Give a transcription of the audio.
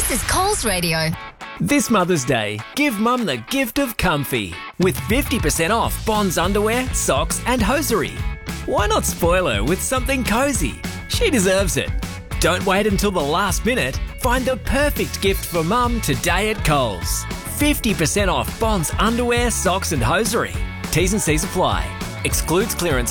This is Coles Radio. This Mother's Day, give Mum the gift of comfy with 50% off Bonds underwear, socks and hosiery. Why not spoil her with something cosy? She deserves it. Don't wait until the last minute. Find the perfect gift for Mum today at Coles. 50% off Bonds underwear, socks and hosiery. T's and C's apply. Excludes clearance